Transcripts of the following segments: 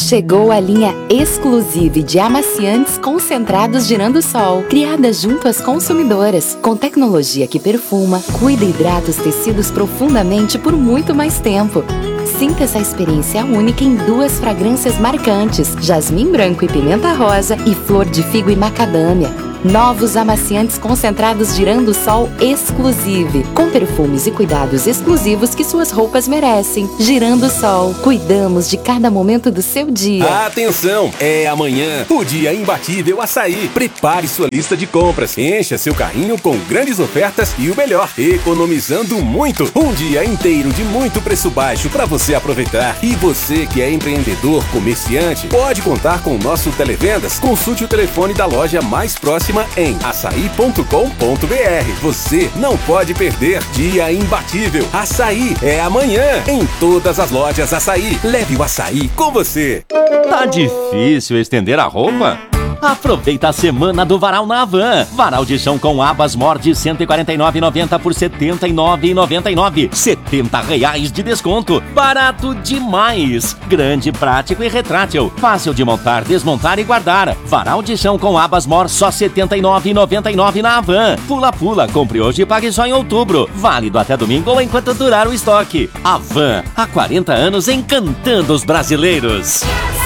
Chegou a linha exclusiva de amaciantes concentrados Girando Sol, criada junto às consumidoras, com tecnologia que perfuma, cuida e hidrata os tecidos profundamente por muito mais tempo. Sinta essa experiência única em 2 fragrâncias marcantes, jasmim branco e pimenta rosa e flor de figo e macadâmia. Novos amaciantes concentrados Girando Sol Exclusive, com perfumes e cuidados exclusivos que suas roupas merecem. Girando Sol, cuidamos de cada momento do seu dia. Atenção, é amanhã o dia imbatível Açaí. Prepare sua lista de compras, encha seu carrinho com grandes ofertas e o melhor, economizando muito. Um dia inteiro de muito preço baixo para você aproveitar. E você que é empreendedor, comerciante, pode contar com o nosso Televendas. Consulte o telefone da loja mais próxima em açaí.com.br. Você não pode perder. Dia imbatível Açaí é amanhã em todas as lojas Açaí. Leve o açaí com você. Tá difícil estender a roupa? Aproveita a semana do Varal na Havan. Varal de chão com abas Mor de R$ 149,90 por R$ 79,99. R$ 70 de desconto. Barato demais. Grande, prático e retrátil. Fácil de montar, desmontar e guardar. Varal de chão com abas Mor só R$ 79,99 na Havan. Pula, pula. Compre hoje e pague só em outubro. Válido até domingo ou enquanto durar o estoque. Havan, há 40 anos encantando os brasileiros.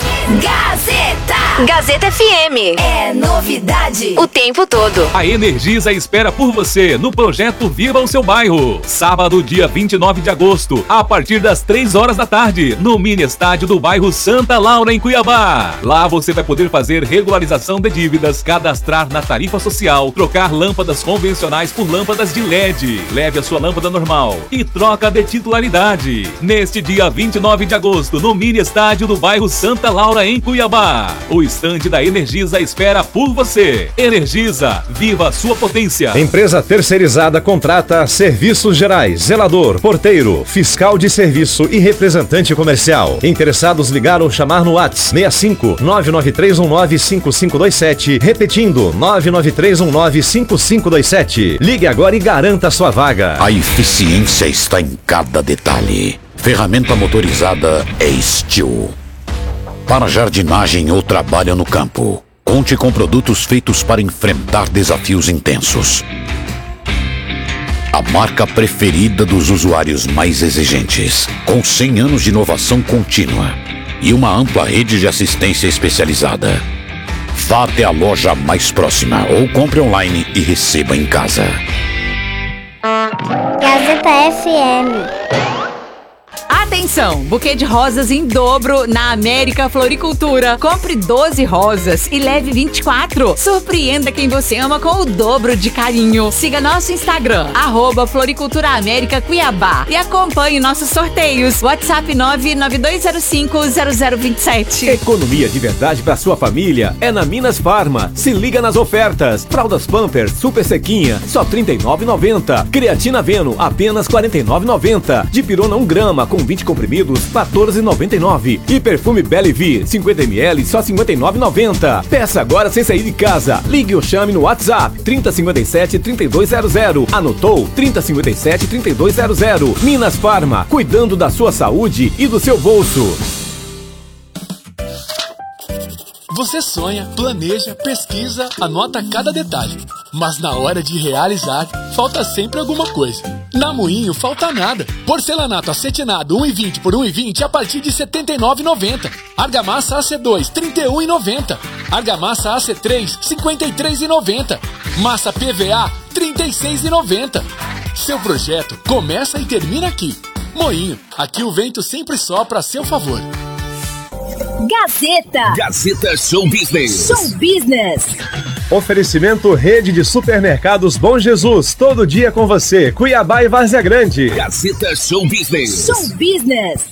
Gazeta! Gazeta FM. É novidade o tempo todo. A Energisa espera por você no projeto Viva o Seu Bairro. Sábado, dia 29 de agosto, a partir das 3 horas da tarde, no mini estádio do bairro Santa Laura, em Cuiabá. Lá você vai poder fazer regularização de dívidas, cadastrar na tarifa social, trocar lâmpadas convencionais por lâmpadas de LED. Leve a sua lâmpada normal e troca de titularidade. Neste dia 29 de agosto, no mini estádio do bairro Santa Laura, em Cuiabá. O estande da Energisa espera por você. Energisa, viva a sua potência. Empresa terceirizada contrata serviços gerais, zelador, porteiro, fiscal de serviço e representante comercial. Interessados ligar ou chamar no WhatsApp 65 99319 5527, repetindo 99319 5527. Ligue agora e garanta sua vaga. A eficiência está em cada detalhe. Ferramenta motorizada é Steel. Para jardinagem ou trabalho no campo, conte com produtos feitos para enfrentar desafios intensos. A marca preferida dos usuários mais exigentes, com 100 anos de inovação contínua e uma ampla rede de assistência especializada. Vá até a loja mais próxima ou compre online e receba em casa. Gazeta FM. Atenção! Buquê de rosas em dobro na América Floricultura. Compre 12 rosas e leve 24. Surpreenda quem você ama com o dobro de carinho. Siga nosso Instagram, @Floricultura América Cuiabá, e acompanhe nossos sorteios. WhatsApp 992050027. Economia de verdade para sua família é na Minas Farma. Se liga nas ofertas. Fraldas Pampers Super Sequinha, só R$ 39,90. Creatina Veno, apenas R$ 49,90. Dipirona 1 grama com 20 comprimidos, R$ 14,99. E perfume Bellevue, 50 ml, só R$ 59,90. Peça agora sem sair de casa. Ligue ou chame no WhatsApp 3057-3200. Anotou? 3057-3200. Minas Farma, cuidando da sua saúde e do seu bolso. Você sonha, planeja, pesquisa, anota cada detalhe. Mas na hora de realizar, falta sempre alguma coisa. Na Moinho, falta nada. Porcelanato acetinado 1,20 por 1,20 a partir de R$ 79,90. Argamassa AC2, R$ 31,90. Argamassa AC3, R$ 53,90. Massa PVA, R$ 36,90. Seu projeto começa e termina aqui. Moinho, aqui o vento sempre sopra a seu favor. Gazeta. Gazeta Show Business. Show Business. Oferecimento Rede de Supermercados Bom Jesus, todo dia com você, Cuiabá e Várzea Grande. Gazeta Show Business. Show Business.